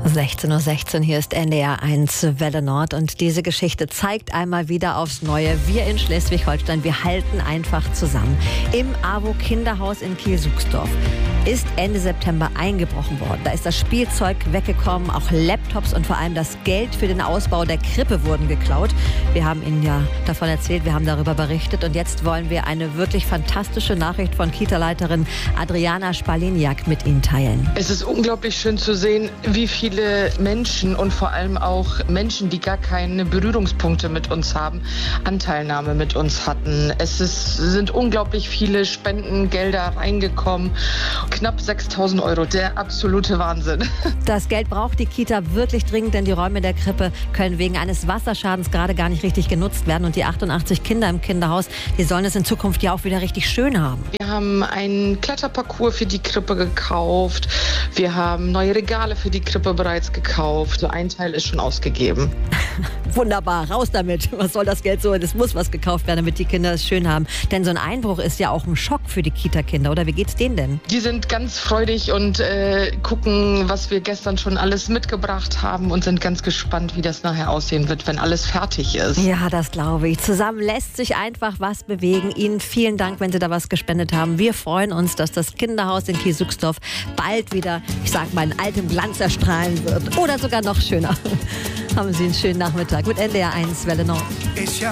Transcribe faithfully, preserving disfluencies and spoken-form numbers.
sechzehn Uhr sechzehn, hier ist N D R eins Welle Nord und diese Geschichte zeigt einmal wieder aufs Neue, wir in Schleswig-Holstein, wir halten einfach zusammen. Im AWO Kinderhaus in Kiel-Suchsdorf ist Ende September eingebrochen worden. Da ist das Spielzeug weggekommen, auch Laptops und vor allem das Geld für den Ausbau der Krippe wurden geklaut. Wir haben Ihnen ja davon erzählt, wir haben darüber berichtet und jetzt wollen wir eine wirklich fantastische Nachricht von Kita-Leiterin Adriana Spaliniak mit Ihnen teilen. Es ist unglaublich schön zu sehen, wie viele Menschen und vor allem auch Menschen, die gar keine Berührungspunkte mit uns haben, Anteilnahme mit uns hatten. Es ist, sind unglaublich viele Spendengelder reingekommen. Knapp sechstausend Euro, der absolute Wahnsinn. Das Geld braucht die Kita wirklich dringend, denn die Räume der Krippe können wegen eines Wasserschadens gerade gar nicht richtig genutzt werden. Und die achtundachtzig Kinder im Kinderhaus, die sollen es in Zukunft ja auch wieder richtig schön haben. Wir haben einen Kletterparcours für die Krippe gekauft. Wir haben neue Regale für die Krippe bereits gekauft. So ein Teil ist schon ausgegeben. Wunderbar, raus damit. Was soll das Geld so? Es muss was gekauft werden, damit die Kinder es schön haben. Denn so ein Einbruch ist ja auch ein Schock für die Kita-Kinder. Oder wie geht's denen denn? Die sind ganz freudig und äh, gucken, was wir gestern schon alles mitgebracht haben und sind ganz gespannt, wie das nachher aussehen wird, wenn alles fertig ist. Ja, das glaube ich. Zusammen lässt sich einfach was bewegen. Ihnen vielen Dank, wenn Sie da was gespendet haben. Wir freuen uns, dass das Kinderhaus in Kiel-Suchsdorf bald wieder, ich sag mal, in altem Glanz erstrahlen wird. Oder sogar noch schöner. Haben Sie einen schönen Nachmittag mit N D R eins Welle Nord.